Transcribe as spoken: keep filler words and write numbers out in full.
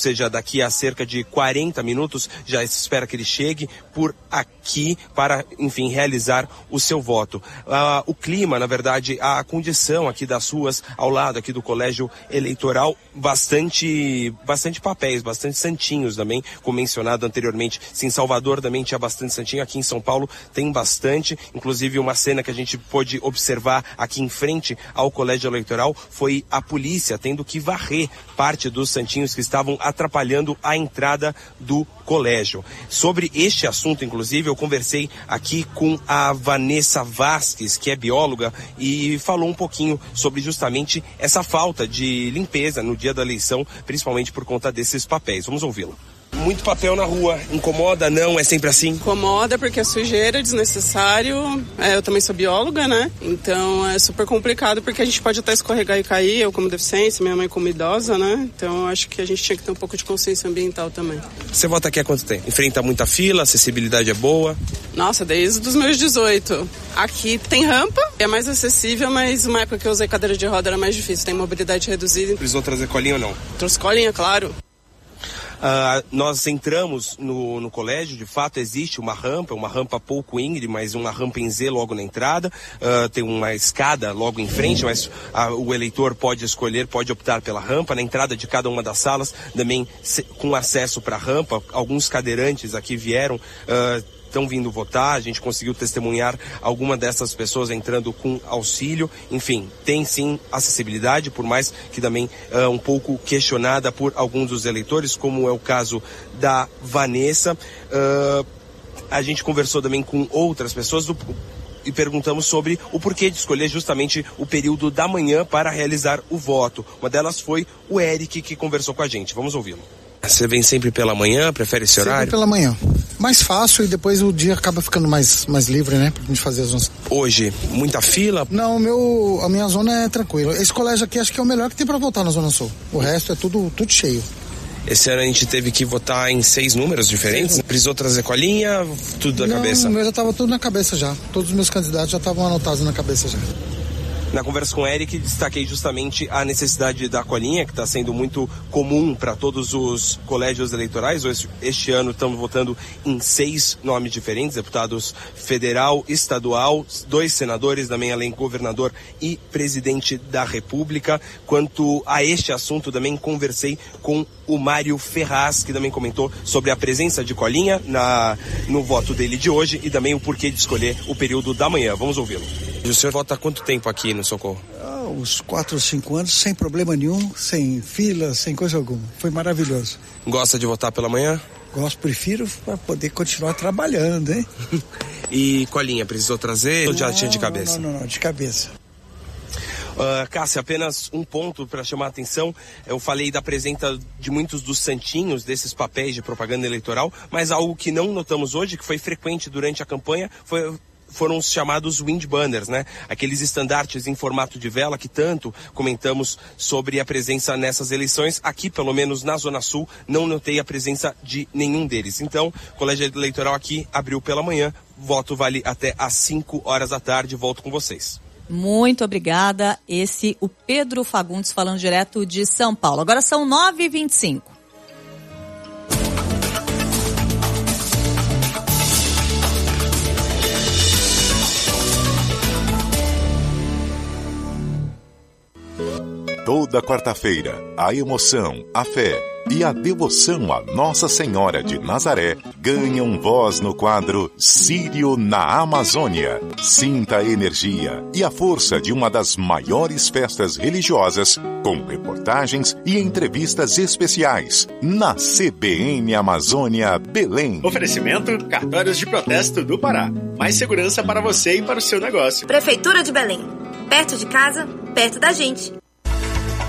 seja, daqui a cerca de quarenta minutos, já se espera que ele chegue por aqui para, enfim, realizar o seu voto. Ah, o clima, na verdade, a condição aqui das ruas, ao lado aqui do colégio eleitoral, bastante, bastante papéis, bastante santinhos também, como mencionado anteriormente. Se em Salvador também tinha bastante santinho, aqui em São Paulo tem bastante. Inclusive, uma cena que a gente pôde observar aqui em frente ao colégio eleitoral foi a polícia tendo que varrer parte dos santinhos que estavam atrapalhando a entrada do colégio. Sobre este assunto, inclusive, eu conversei aqui com a Vanessa Vasques, que é bióloga, e falou um pouquinho sobre justamente essa falta de limpeza no dia da eleição, principalmente por conta desses papéis. Vamos ouvi-la. Muito papel na rua, incomoda? Não? É sempre assim? Incomoda porque é sujeira, desnecessário. É, eu também sou bióloga, né? Então é super complicado porque a gente pode até escorregar e cair, eu como deficiência, minha mãe como idosa, né? Então eu acho que a gente tinha que ter um pouco de consciência ambiental também. Você vota aqui há quanto tempo? Enfrenta muita fila, a acessibilidade é boa? Nossa, desde os meus dezoito. Aqui tem rampa, é mais acessível, mas uma época que eu usei cadeira de roda era mais difícil, tem mobilidade reduzida. Precisou trazer colinha ou não? Trouxe colinha, claro. Uh, nós entramos no, no colégio, de fato existe uma rampa, uma rampa pouco íngreme, mas uma rampa em Z logo na entrada, uh, tem uma escada logo em frente, mas uh, o eleitor pode escolher, pode optar pela rampa, na entrada de cada uma das salas, também se, com acesso para a rampa. Alguns cadeirantes aqui vieram, uh, estão vindo votar, a gente conseguiu testemunhar alguma dessas pessoas entrando com auxílio. Enfim, tem sim acessibilidade, por mais que também uh, um pouco questionada por alguns dos eleitores, como é o caso da Vanessa. Uh, a gente conversou também com outras pessoas do, e perguntamos sobre o porquê de escolher justamente o período da manhã para realizar o voto. Uma delas foi o Eric, que conversou com a gente. Vamos ouvi-lo. Você vem sempre pela manhã, prefere esse sempre horário? Pela manhã. Mais fácil e depois o dia acaba ficando mais, mais livre, né? Pra gente fazer as nossas... Hoje, muita fila? Não, meu, a minha zona é tranquila. Esse colégio aqui acho que é o melhor que tem pra votar na Zona Sul. O resto é tudo, tudo cheio. Esse ano a gente teve que votar em seis números diferentes? Sim. Precisou trazer colinha, tudo da Não, cabeça? O meu já tava tudo na cabeça já. Todos os meus candidatos já estavam anotados na cabeça já. Na conversa com o Eric, destaquei justamente a necessidade da colinha, que está sendo muito comum para todos os colégios eleitorais. Este ano estamos votando em seis nomes diferentes, deputados federal, estadual, dois senadores, também além governador e presidente da República. Quanto a este assunto, também conversei com o Mário Ferraz, que também comentou sobre a presença de colinha na, no voto dele de hoje e também o porquê de escolher o período da manhã. Vamos ouvi-lo. E o senhor vota há quanto tempo aqui no Socorro? Ah, uns quatro ou cinco anos, sem problema nenhum, sem fila, sem coisa alguma. Foi maravilhoso. Gosta de votar pela manhã? Gosto, prefiro para poder continuar trabalhando, hein? E colinha, precisou trazer não, ou já tinha de cabeça? Não, não, não, de cabeça. Uh, Cássia, apenas um ponto para chamar a atenção. Eu falei da presença de muitos dos santinhos, desses papéis de propaganda eleitoral, mas algo que não notamos hoje, que foi frequente durante a campanha, foi... foram os chamados wind banners, né? Aqueles estandartes em formato de vela que tanto comentamos sobre a presença nessas eleições. Aqui, pelo menos na Zona Sul, não notei a presença de nenhum deles. Então, o colégio eleitoral aqui abriu pela manhã, voto vale até às cinco horas da tarde. Volto com vocês. Muito obrigada. Esse, o Pedro Fagundes, falando direto de São Paulo. Agora são nove e vinte e cinco. Toda quarta-feira, a emoção, a fé e a devoção a Nossa Senhora de Nazaré ganham voz no quadro Sírio na Amazônia. Sinta a energia e a força de uma das maiores festas religiosas, com reportagens e entrevistas especiais, na C B N Amazônia Belém. Oferecimento Cartórios de Protesto do Pará. Mais segurança para você e para o seu negócio. Prefeitura de Belém. Perto de casa, perto da gente.